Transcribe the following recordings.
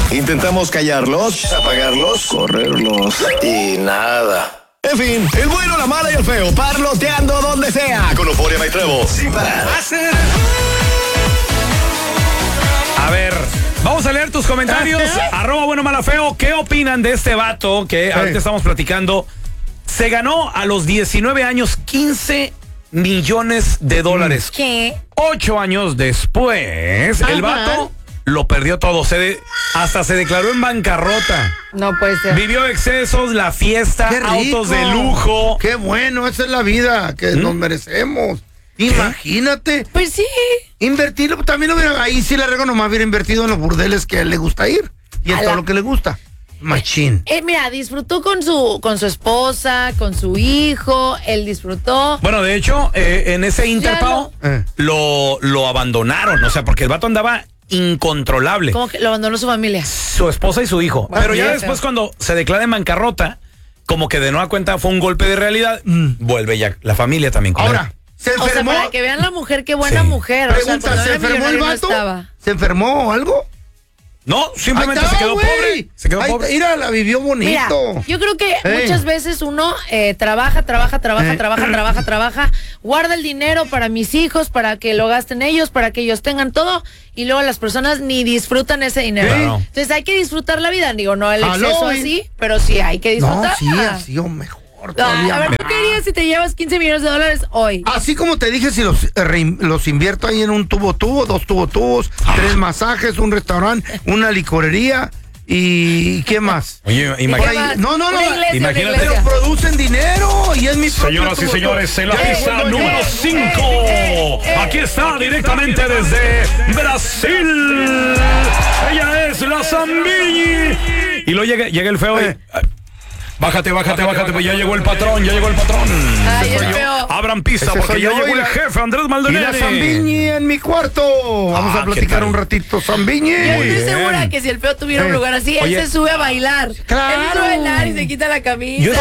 Intentamos callarlos, apagarlos, correrlos y nada. En fin, el bueno, la mala y el feo, parloteando donde sea, con Euphoria y Trevo, sin parar. A ver, vamos a leer tus comentarios. @bueno, mala, feo. ¿Qué opinan de este vato que ahorita estamos platicando? Se ganó a los 19 años 15 millones de dólares. ¿Qué? 8 años después, el vato lo perdió todo. Hasta se declaró en bancarrota. No puede ser. Vivió excesos, la fiesta, autos de lujo. Qué bueno, esa es la vida que nos merecemos. Imagínate. Pues sí. Invertirlo, también ahí sí le rego, nomás hubiera invertido en los burdeles que a él le gusta ir. Y en todo lo que le gusta. Machín. Mira, disfrutó con su esposa, con su hijo, él disfrutó. Bueno, de hecho, en ese interpao lo abandonaron, o sea, porque el vato andaba incontrolable. ¿Cómo que lo abandonó su familia? Su esposa y su hijo. Bueno, pero ya después, cuando se declara en bancarrota, como que de nueva cuenta fue un golpe de realidad, vuelve ya la familia también con Ahora, ¿se enfermó? O sea, para que vean la mujer, qué buena mujer. Pregunta, o sea, ¿se enfermó el vato? ¿Se enfermó o algo? No, simplemente se quedó pobre. Se quedó pobre. Mira, la vivió bonito. Mira, yo creo que muchas veces uno trabaja, guarda el dinero para mis hijos, para que lo gasten ellos, para que ellos tengan todo, y luego las personas ni disfrutan ese dinero. Claro. Entonces hay que disfrutar la vida. Digo, no el exceso así, pero sí hay que disfrutarla. No, sí, así o mejor. A ver, ¿tú qué harías si te llevas 15 millones de dólares hoy? Así como te dije, si los invierto ahí en un tubo, 2 tubos, 3 masajes, un restaurante, una licorería y ¿qué más? Oye, imagínate. No. Imagínate. Pero producen dinero y es mi propio Señoras y tubo. señores, en la pista número 5. Aquí está directamente desde Brasil. Ella es la Zambini. Y luego llega el feo y... Bájate, pues ya llegó el patrón. Ay, el feo. Abran pista Ese porque soy ya yo, llegó el y jefe Andrés Y Maldonado. la Zambini en mi cuarto. Vamos a platicar un ratito, Zambini. Yo estoy segura que si el feo tuviera un lugar así, Oye, él se sube a bailar. Claro. Él se sube a bailar y se quita la camisa. Yo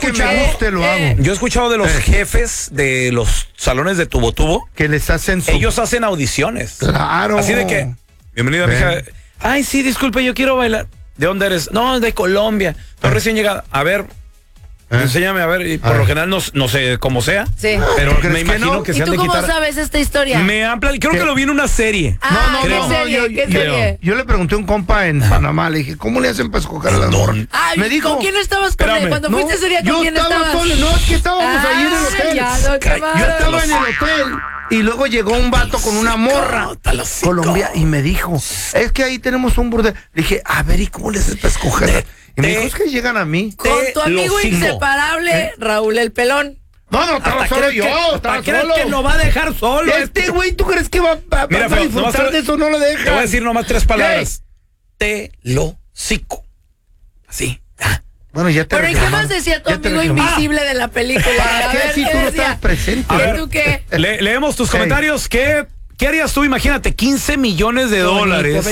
he escuchado de los jefes de los salones de tubo. Que les hacen Ellos hacen audiciones. Claro. Así de que, bienvenida, mija. Ay, sí, disculpe, yo quiero bailar. ¿De dónde eres? No, de Colombia. Estoy recién llegada. A ver, enséñame, a ver. Y por lo general no sé cómo sea. Sí. Pero me imagino que ¿Y se han tú de cómo quitar. sabes esta historia? Creo que lo vi en una serie. ¿Qué serie? Yo le pregunté a un compa en Panamá, le dije, ¿cómo le hacen para escoger a las morras? Ay, Me dijo, ¿con quién estabas con él? Cuando fuiste ese día, ¿con quién estabas? No, es que estábamos ahí en el hotel. Yo estaba en el hotel y luego llegó un vato con una morra Colombia y me dijo, es que ahí tenemos un burdel. Le dije, a ver, ¿y cómo le haces para escoger? Y me dijo, es que llegan a mí. Con tu amigo inseparable, Raúl el Pelón. No, estaba solo yo. ¿Para qué crees que lo va a dejar solo? Este güey, ¿tú crees que va a disfrutar de eso? No lo deja. Te voy a decir nomás 3 palabras. Te lo cico. Así. Bueno, ya te Pero ¿y qué más decía tu amigo invisible de la película? ¿Para qué si tú no estabas presente? A ver, ¿tú qué? Leemos tus comentarios. ¿Qué harías tú? Imagínate, 15 millones de dólares.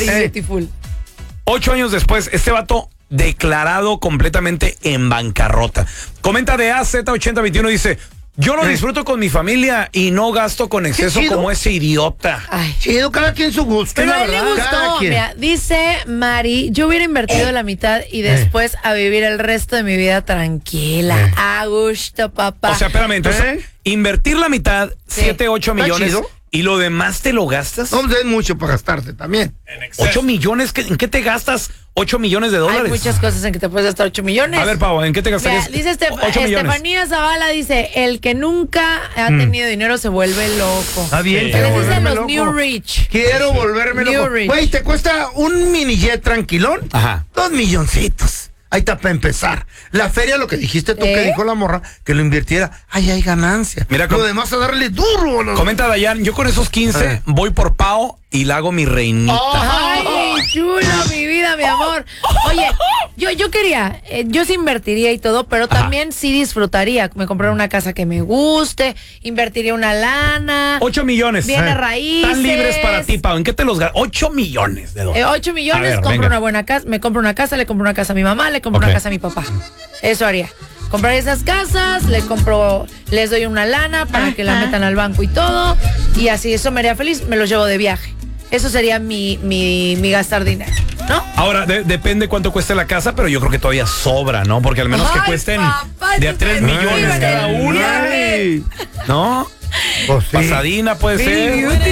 8 años después, este vato declarado completamente en bancarrota. Comenta de AZ8021, dice, yo lo disfruto con mi familia y no gasto con exceso como ese idiota. Ay. Chido, cada quien su gusto. Pero a él le gustó. Mira, dice Mari, yo hubiera invertido la mitad y después a vivir el resto de mi vida tranquila. A gusto, papá. O sea, espérame, entonces, invertir la mitad, 7, 8 millones, chido. ¿y lo demás te lo gastas? No, es mucho para gastarte también. 8 millones, ¿en qué te gastas 8 millones de dólares? Hay muchas cosas en que te puedes gastar 8 millones. A ver, Pau, ¿en qué te gastarías? Mira, dice 8 millones. Estefanía Zavala, dice, el que nunca ha tenido dinero se vuelve loco. Está bien, ¿Qué les dicen los New Rich? Quiero volverme New loco. Rich. Güey, ¿te cuesta un mini jet tranquilón? Ajá. 2 milloncitos. Ahí está para empezar. La feria, lo que dijiste tú, que dijo la morra, que lo invirtiera, ahí hay ganancia. Mira, lo demás a darle duro. Comenta Dayan, yo con esos 15 voy por Pau y la hago mi reinita. Ay, chulo, mi vida, mi amor. Oye, yo quería, yo sí invertiría y todo, pero también sí disfrutaría. Me compraría una casa que me guste, invertiría una lana. 8 millones. Bienes raíces. Están libres para ti, Pau. ¿En qué te los gastas? 8 millones de dólares. 8 millones, A ver, compro venga. una buena casa, me compro una casa, le compro una casa a mi mamá, le compro una casa a mi papá. Eso haría. Comprar esas casas, les doy una lana para que la metan al banco y todo, y así eso me haría feliz, me los llevo de viaje. Eso sería mi gastar dinero. ¿no? Ahora, depende cuánto cueste la casa, pero yo creo que todavía sobra, ¿no? Porque al menos que cuesten de a 3 millones cada una. ¿No? Pues sí. Pasadina puede ser.